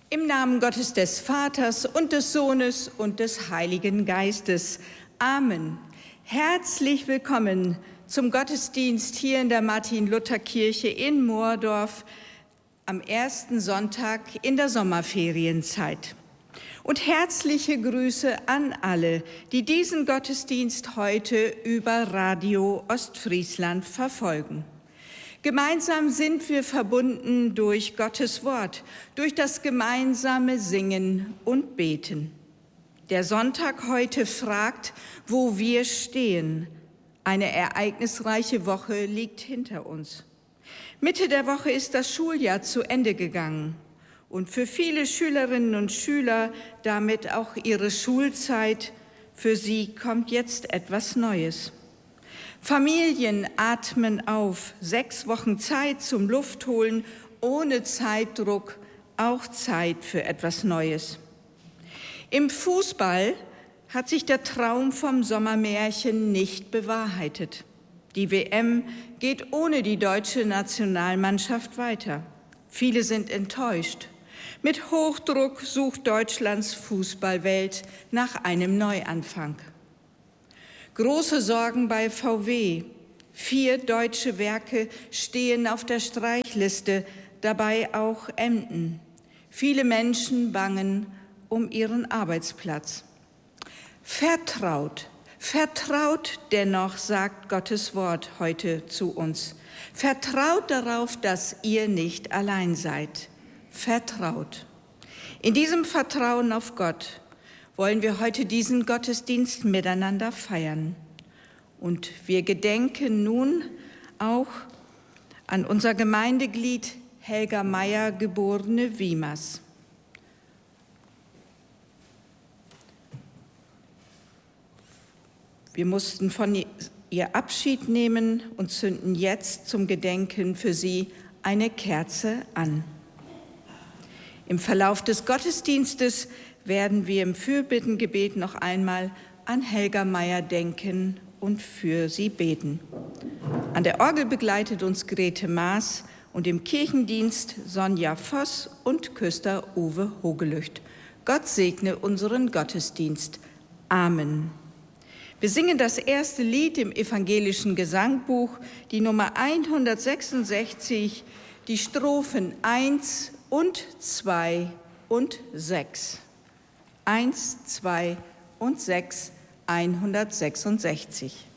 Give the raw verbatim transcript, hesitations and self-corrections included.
Im Namen Gottes des Vaters und des Sohnes und des Heiligen Geistes. Amen. Herzlich willkommen zum Gottesdienst hier in der Martin-Luther-Kirche in Moordorf am ersten Sonntag in der Sommerferienzeit. Und herzliche Grüße an alle, die diesen Gottesdienst heute über Radio Ostfriesland verfolgen. Gemeinsam sind wir verbunden durch Gottes Wort, durch das gemeinsame Singen und Beten. Der Sonntag heute fragt, wo wir stehen. Eine ereignisreiche Woche liegt hinter uns. Mitte der Woche ist das Schuljahr zu Ende gegangen und für viele Schülerinnen und Schüler damit auch ihre Schulzeit. Für sie kommt jetzt etwas Neues. Familien atmen auf, sechs Wochen Zeit zum Luftholen, ohne Zeitdruck, auch Zeit für etwas Neues. Im Fußball hat sich der Traum vom Sommermärchen nicht bewahrheitet. Die W M geht ohne die deutsche Nationalmannschaft weiter. Viele sind enttäuscht. Mit Hochdruck sucht Deutschlands Fußballwelt nach einem Neuanfang. Große Sorgen bei V W. Vier deutsche Werke stehen auf der Streichliste, dabei auch Emden. Viele Menschen bangen um ihren Arbeitsplatz. Vertraut, vertraut dennoch, sagt Gottes Wort heute zu uns. Vertraut darauf, dass ihr nicht allein seid. Vertraut. In diesem Vertrauen auf Gott wollen wir heute diesen Gottesdienst miteinander feiern. Und wir gedenken nun auch an unser Gemeindeglied Helga Meyer, geborene Wiemers. Wir mussten von ihr Abschied nehmen und zünden jetzt zum Gedenken für sie eine Kerze an. Im Verlauf des Gottesdienstes werden wir im Fürbittengebet noch einmal an Helga Meyer denken und für sie beten. An der Orgel begleitet uns Grete Maas und im Kirchendienst Sonja Voss und Küster Uwe Hogelücht. Gott segne unseren Gottesdienst. Amen. Wir singen das erste Lied im evangelischen Gesangbuch, die Nummer hundertsechsundsechzig, die Strophen eins und zwei und sechs. eins, zwei und sechs, hundertsechsundsechzig.